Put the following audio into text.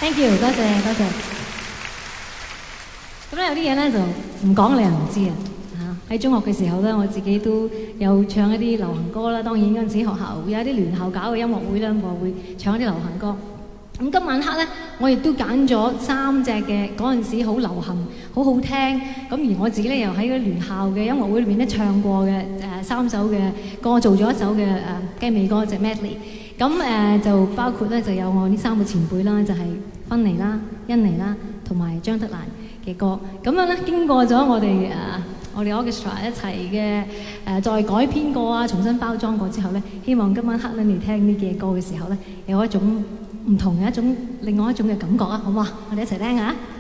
Thank you， 多謝多謝。咁咧有啲嘢咧就唔講你又唔知啊！喺中學嘅時候咧，我自己都有唱一啲流行歌啦。當然嗰陣時學校會有一啲聯校搞嘅音樂會啦，我會唱一啲流行歌。咁今晚黑咧，我亦都揀咗3隻嘅嗰陣時好流行、好好聽。咁而我自己咧又喺嗰聯校嘅音樂會裏面咧唱過嘅3首嘅歌，做咗一首嘅雞尾歌，隻 medley。咁就包括咧就有我呢3個前輩啦，就係芬妮啦、甄妮啦同埋張德蘭嘅歌。咁樣咧經過咗我哋orchestra 一齊嘅再改編過啊，重新包裝過之後咧，希望今晚黑咧你聽呢幾隻歌嘅時候咧，有一種唔同嘅另外一種嘅感覺啊，好唔好啊？我哋一齊聽下。